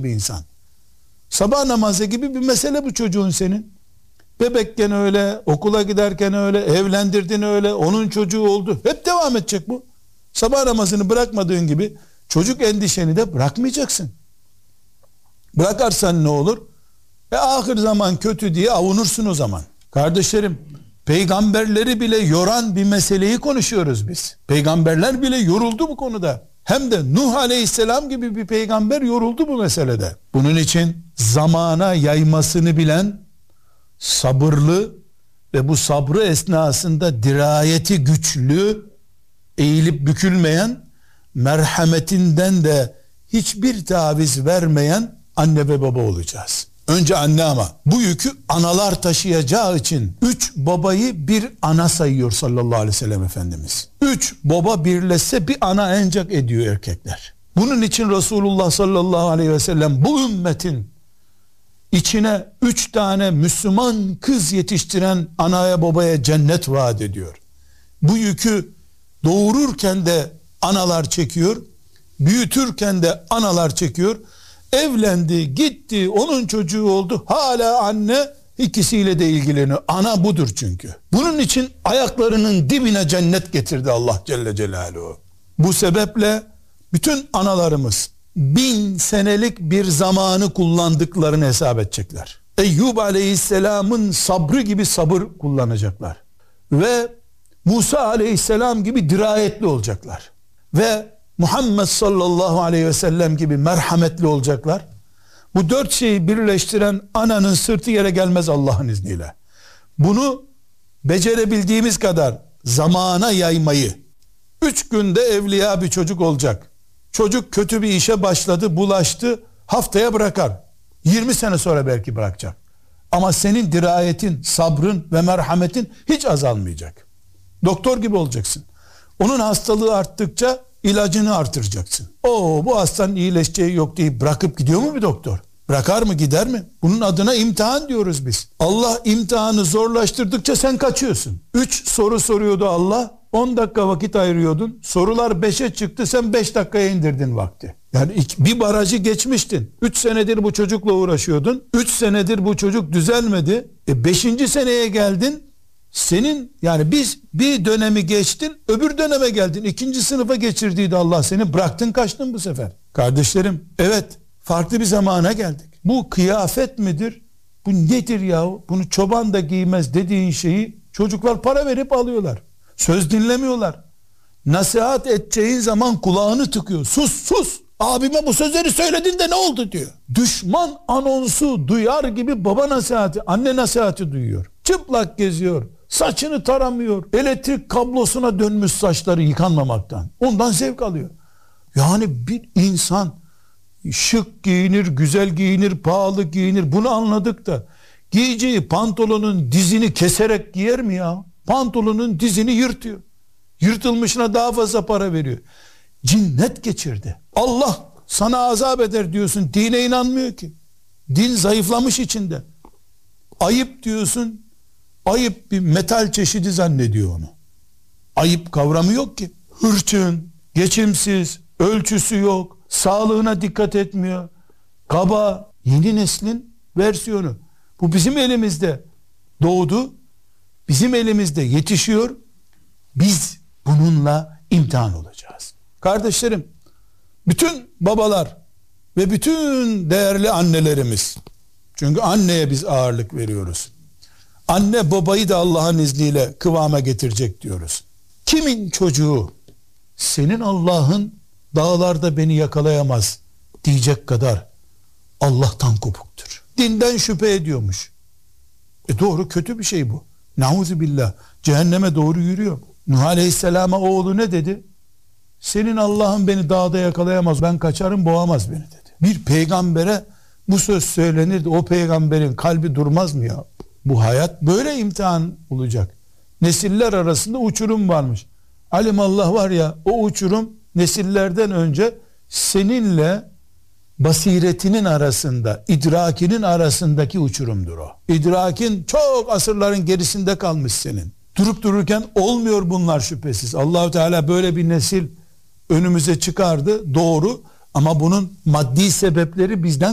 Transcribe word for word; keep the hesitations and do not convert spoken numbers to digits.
gibi insan. Sabah namazı gibi bir mesele bu çocuğun senin. Bebekken öyle, okula giderken öyle, evlendirdin öyle, onun çocuğu oldu. Hep devam edecek bu. Sabah namazını bırakmadığın gibi çocuk endişeni de bırakmayacaksın. Bırakarsan ne olur? E ahir zaman kötü diye avunursun o zaman. Kardeşlerim, peygamberleri bile yoran bir meseleyi konuşuyoruz biz. Peygamberler bile yoruldu bu konuda. Hem de Nuh Aleyhisselam gibi bir peygamber yoruldu bu meselede. Bunun için zamana yaymasını bilen, sabırlı ve bu sabrı esnasında dirayeti güçlü, eğilip bükülmeyen, merhametinden de hiçbir taviz vermeyen anne ve baba olacağız. Önce anne, ama bu yükü analar taşıyacağı için üç babayı bir ana sayıyor sallallahu aleyhi ve sellem Efendimiz. Üç baba birleşse bir ana ancak ediyor erkekler. Bunun için Resulullah sallallahu aleyhi ve sellem bu ümmetin içine üç tane Müslüman kız yetiştiren anaya babaya cennet vaat ediyor. Bu yükü doğururken de analar çekiyor, büyütürken de analar çekiyor. Evlendi, gitti, onun çocuğu oldu, hala anne ikisiyle de ilgileniyor. Ana budur çünkü. Bunun için ayaklarının dibine cennet getirdi Allah Celle Celaluhu. Bu sebeple bütün analarımız bin senelik bir zamanı kullandıklarını hesap edecekler. Eyyub Aleyhisselam'ın sabrı gibi sabır kullanacaklar. Ve Musa Aleyhisselam gibi dirayetli olacaklar. Ve Muhammed sallallahu aleyhi ve sellem gibi merhametli olacaklar. Bu dört şeyi birleştiren ananın sırtı yere gelmez Allah'ın izniyle. Bunu becerebildiğimiz kadar zamana yaymayı, üç günde evliya bir çocuk olacak. Çocuk kötü bir işe başladı, bulaştı, haftaya bırakar. yirmi sene sonra belki bırakacak. Ama senin dirayetin, sabrın ve merhametin hiç azalmayacak. Doktor gibi olacaksın. Onun hastalığı arttıkça ilacını artıracaksın. Oo, bu hastanın iyileşeceği yok deyip bırakıp gidiyor mu bir doktor? Bırakar mı, gider mi? Bunun adına imtihan diyoruz biz. Allah imtihanı zorlaştırdıkça sen kaçıyorsun. Üç soru soruyordu Allah, on dakika vakit ayırıyordun. Sorular beşe çıktı, sen beş dakikaya indirdin vakti. Yani bir barajı geçmiştin. Üç senedir bu çocukla uğraşıyordun. Üç senedir bu çocuk düzelmedi. E beşinci seneye geldin. Senin yani biz bir dönemi geçtin, öbür döneme geldin. İkinci sınıfa geçirdiydi Allah seni, bıraktın kaçtın bu sefer. Kardeşlerim, evet, farklı bir zamana geldik. Bu kıyafet midir? Bu nedir yahu? Bunu çoban da giymez dediğin şeyi çocuklar para verip alıyorlar. Söz dinlemiyorlar. Nasihat edeceğin zaman kulağını tıkıyor. Sus sus, abime bu sözleri söyledin de ne oldu diyor. Düşman anonsu duyar gibi baba nasihati, anne nasihati duyuyor. Çıplak geziyor. Saçını taramıyor. Elektrik kablosuna dönmüş saçları yıkanmamaktan. Ondan zevk alıyor. Yani bir insan şık giyinir, güzel giyinir, pahalı giyinir. Bunu anladık da giyeceği pantolonun dizini keserek giyer mi ya? Pantolonun dizini yırtıyor. Yırtılmışına daha fazla para veriyor. Cinnet geçirdi. Allah sana azap eder diyorsun. Dine inanmıyor ki. Din zayıflamış içinde. Ayıp diyorsun. Ayıp bir metal çeşidi zannediyor onu. Ayıp kavramı yok ki. Hırçın, geçimsiz, ölçüsü yok, sağlığına dikkat etmiyor. Kaba, yeni neslin versiyonu. Bu bizim elimizde doğdu, bizim elimizde yetişiyor. Biz bununla imtihan olacağız. Kardeşlerim, bütün babalar ve bütün değerli annelerimiz, çünkü anneye biz ağırlık veriyoruz. Anne babayı da Allah'ın izniyle kıvama getirecek diyoruz. Kimin çocuğu senin Allah'ın dağlarda beni yakalayamaz diyecek kadar Allah'tan kopuktur. Dinden şüphe ediyormuş. E doğru, kötü bir şey bu. Nauzubillah, cehenneme doğru yürüyor. Nuh Aleyhisselam'a oğlu ne dedi? Senin Allah'ın beni dağda yakalayamaz, ben kaçarım, boğamaz beni dedi. Bir peygambere bu söz söylenirdi, o peygamberin kalbi durmaz mı ya? Bu hayat böyle imtihan olacak. Nesiller arasında uçurum varmış. Alimallah var ya, o uçurum nesillerden önce seninle basiretinin arasında, idrakinin arasındaki uçurumdur o. İdrakin çok asırların gerisinde kalmış senin. Durup dururken olmuyor bunlar şüphesiz. Allah-u Teala böyle bir nesil önümüze çıkardı, doğru, ama bunun maddi sebepleri bizden